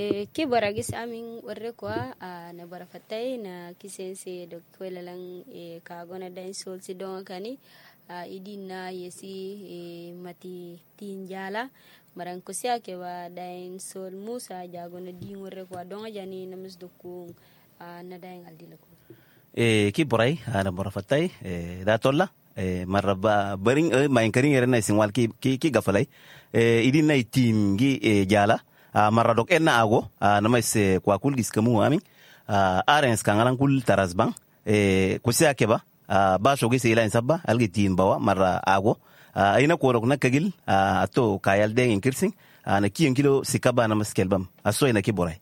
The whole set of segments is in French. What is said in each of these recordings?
Ki baragis amin warre kwa na barafatay na kisense do kwelalang kagona dain solsi donga kani idin na yesi mati tinjala maran ko siya ke wa dain sol musa jago na din warre kwa donga jani namus dokung na dain aldila ko ki boray na barafatay da tolla maraba baring main karing erna sinwal ki gafalay idin na tim gi jala maradok enna ago namais kwa kul giskamu amin arens kangalan kul tarasbang kusia keba ba shogi se ila insabba algi tin bawa marra ago ina ko rok nakagil ato kayal den kirsing na kiyen kilo sikaba na maskelbam aso ina kiboray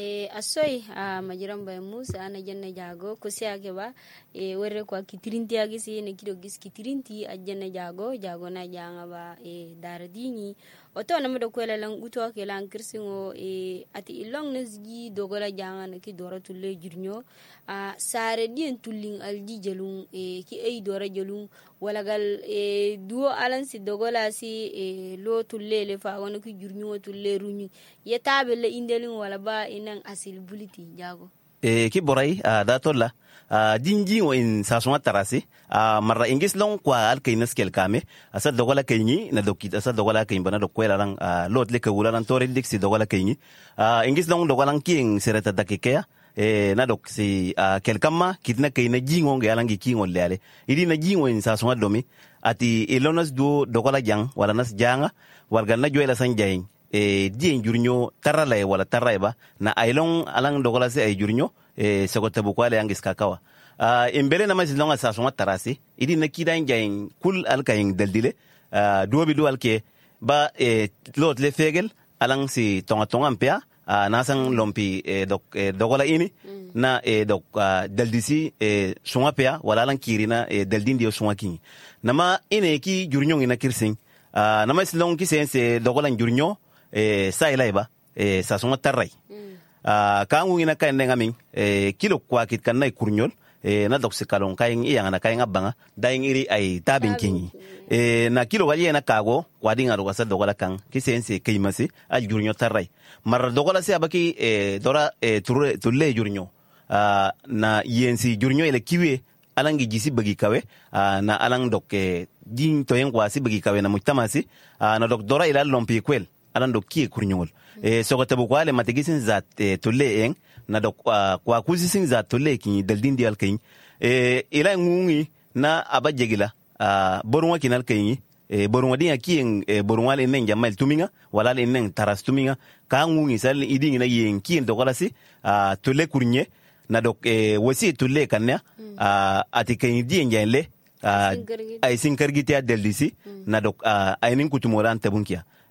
asoy majiram bay musa ana janna jago kusia keba werre kwa kitirinti agisi ne kido gis kitirinti ajanna jago na janga ba daradini oto na mado kwela lang uto ke lang kirsingo ati ilong nasgi dogola janga na ki dora tulle jurnyo sare dien tulling alji jelung ki ay dora jelung walagal duo alan si dogola si lo tulle le fa wono ki jurnyo tulle runyu yetabe le indelin wala ba inan asil buliti jago ki boray da tolla jinji o in sasuma tarasi marra ingis long kwa alkainas kel kame asa dogola kayni na dokit asa dogola kayn bana dokwela lang lot le kawula lang tore diksi dogola kayni ingis long dogola king sereta dakikea na dok si kel kama kitna kayna jingo nge alangi kingo leale idi na jingo in sasuma domi ati elonas do dogola jang wala nas janga wargal na joela sanjayin dien jurnyo tarala wala taraiba na ailong alang dogola se ay jurnyo sokota bukwale angis kakawa imbele na mazi longa sa songa tarasi idi na kida njayin kul alkayin daldile duobi du alke ba lot le fegel alang si tonga mpea nasang lompi dogola ini na dok daldisi songa pea wala alang kirina daldindi songa kinyi nama ine ki jurnyo ina kirsing na mazi long ki sense dogola jurnyo sa ilaiba sa songa tarai kangu ina kain ngamin kilo kwa kit kan nay kurnyol na doksi kalong kain iyang na kain abanga daing iri ay tabing kingi na kilo wali na kago wading aro sa dogola kang kisense kaymasi ay jurnyo taray mar dogola se abaki dora tulle jurnyo na yensi jurnyo ile kiwe alangi jisi bagi kawe na alang dokke din toyen kwasi bagi kawe na mutamasi na dok dora ila lompi kwel alang dokkie kurnyol sokota bukwale matigisin zat tulle eng na dok kwa kuzisin zat tulle kin daldindi alkain ila ngungi na abajegila borunwa kinal kain borunwa din akien borunwa le neng jamal tuminga wala le neng taras tuminga ka ngungi sal idin na yen kin dokola si tulle kurnye na dok wasi tulle kannya atikain din janle ay sinkargiti adeldisi na dok aynin kutumoran tabunkia